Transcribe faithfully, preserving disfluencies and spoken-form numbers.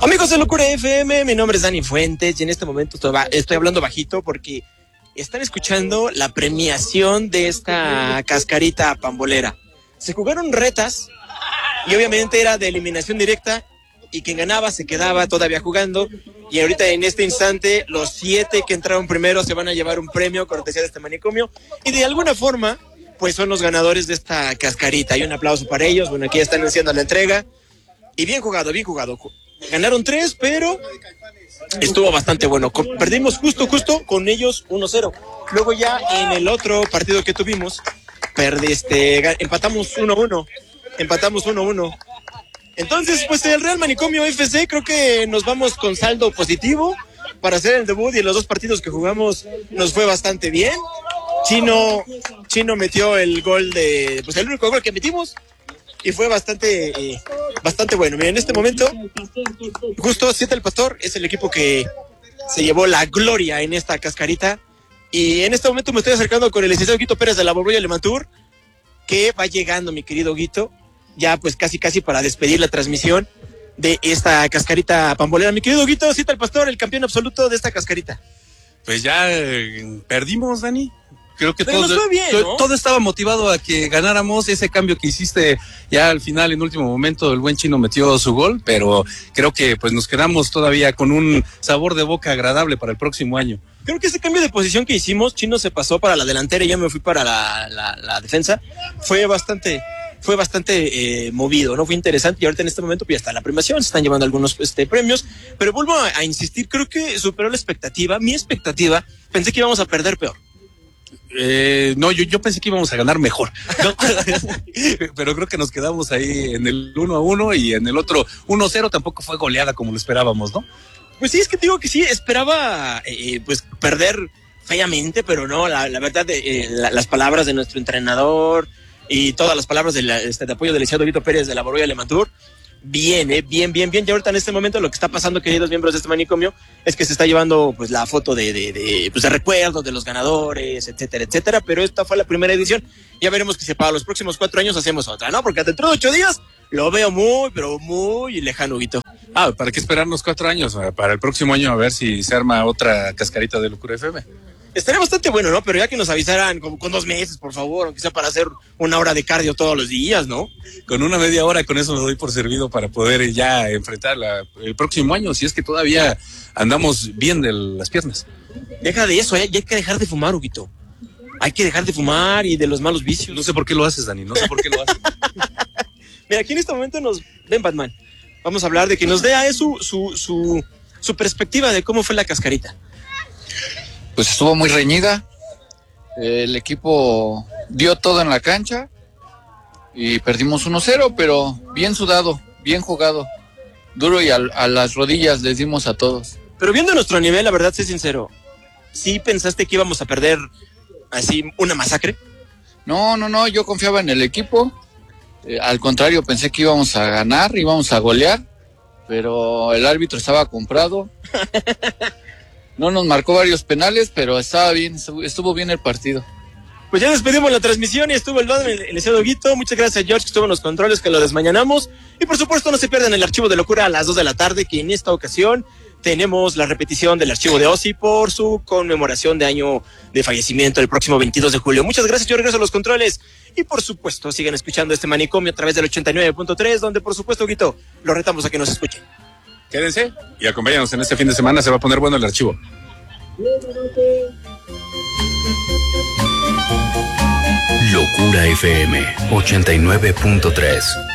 Amigos de Locura F M, mi nombre es Dani Fuentes y en este momento estoy hablando bajito porque están escuchando la premiación de esta cascarita pambolera. Se jugaron retas y obviamente era de eliminación directa y quien ganaba se quedaba todavía jugando, y ahorita en este instante los siete que entraron primero se van a llevar un premio cortesía de este manicomio y de alguna forma pues son los ganadores de esta cascarita. Hay un aplauso para ellos. Bueno, aquí están haciendo la entrega y bien jugado, bien jugado. Ganaron tres, pero estuvo bastante bueno. Perdimos justo, justo con ellos uno cero. Luego ya en el otro partido que tuvimos, perdí, este, empatamos uno uno. Empatamos uno uno. Entonces, pues el Real Manicomio F C creo que nos vamos con saldo positivo para hacer el debut, y en los dos partidos que jugamos nos fue bastante bien. Chino, Chino metió el gol de, pues el único gol que metimos. Y fue bastante, eh, bastante bueno. Miren, en este momento, justo Siete el Pastor es el equipo que se llevó la gloria en esta cascarita. Y en este momento me estoy acercando con el licenciado Guito Pérez de la Borbolla Lemantur, que va llegando, mi querido Guito, ya pues casi casi para despedir la transmisión de esta cascarita pambolera. Mi querido Guito, Siete el Pastor, el campeón absoluto de esta cascarita. Pues ya eh, perdimos, Dani. Creo que todo, todo, bien, todo, ¿no? todo estaba motivado a que ganáramos. Ese cambio que hiciste ya al final, en último momento, el buen Chino metió su gol, pero creo que pues nos quedamos todavía con un sabor de boca agradable para el próximo año. Creo que ese cambio de posición que hicimos, Chino se pasó para la delantera y yo me fui para la, la, la defensa, fue bastante, fue bastante eh, movido, ¿no? Fue interesante, y ahorita en este momento pues ya está la premiación, se están llevando algunos este, premios, pero vuelvo a, a insistir, creo que superó la expectativa, mi expectativa, pensé que íbamos a perder peor. Eh, no, yo, yo pensé que íbamos a ganar mejor, ¿no? Pero creo que nos quedamos ahí en el uno a uno, y en el otro uno cero tampoco fue goleada como lo esperábamos, ¿no? Pues sí, es que te digo que sí, esperaba eh, pues perder feamente, pero no, la, la verdad, eh, la, las palabras de nuestro entrenador y todas las palabras de, la, este, de apoyo del licenciado Guito Pérez de la Borbolla Lemantur, bien, eh, bien, bien, bien. Y ahorita en este momento lo que está pasando, queridos miembros de este manicomio, es que se está llevando pues la foto de, de, de, pues, de recuerdos de los ganadores, etcétera, etcétera, pero esta fue la primera edición. Ya veremos que si para los próximos cuatro años hacemos otra, ¿no? Porque dentro de ocho días lo veo muy, pero muy lejano, Guito. Ah, ¿para qué esperarnos cuatro años? Para el próximo año a ver si se arma otra cascarita de Locura F M. Estaría bastante bueno, ¿no? Pero ya que nos avisaran con, con dos meses, por favor, aunque sea para hacer una hora de cardio todos los días, ¿no? Con una media hora, con eso me doy por servido para poder ya enfrentar la, el próximo año, si es que todavía andamos bien de las piernas. Deja de eso, ¿eh? Ya hay que dejar de fumar, Huguito. Hay que dejar de fumar y de los malos vicios. No sé por qué lo haces, Dani, no sé por qué lo haces. Mira, aquí en este momento nos ven, Batman. Vamos a hablar de que nos dé a su, su, su, su perspectiva de cómo fue la cascarita. Pues estuvo muy reñida, el equipo dio todo en la cancha y perdimos uno cero, pero bien sudado, bien jugado, duro, y a, a las rodillas les dimos a todos. Pero viendo nuestro nivel, la verdad, sé sincero, ¿sí pensaste que íbamos a perder así una masacre? No, no, no, yo confiaba en el equipo, eh, al contrario, pensé que íbamos a ganar, íbamos a golear, pero el árbitro estaba comprado. No nos marcó varios penales, pero estaba bien, estuvo bien el partido. Pues ya despedimos la transmisión y estuvo el Don, el, el licenciado Guito. Muchas gracias a George, que estuvo en los controles, que lo desmañanamos. Y por supuesto no se pierdan el archivo de Locura a las dos de la tarde, que en esta ocasión tenemos la repetición del archivo de Ozzy por su conmemoración de año de fallecimiento el próximo veintidós de julio. Muchas gracias, yo regreso a los controles. Y por supuesto sigan escuchando este manicomio a través del ochenta y nueve punto tres, donde por supuesto, Guito, lo retamos a que nos escuchen. Quédense y acompáñanos en este fin de semana, se va a poner bueno el archivo. Locura F M ochenta y nueve punto tres.